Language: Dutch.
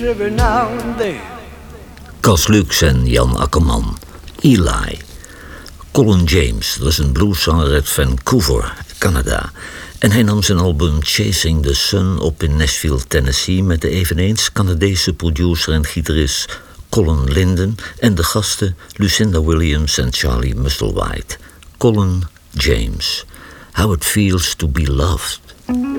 Cas Lux en Jan Akkerman. Eli. Colin James, dat is een blueszanger uit Vancouver, Canada. En hij nam zijn album Chasing the Sun op in Nashville, Tennessee... met de eveneens Canadese producer en gitarist Colin Linden... en de gasten Lucinda Williams en Charlie Musselwhite. Colin James. How it feels to be loved.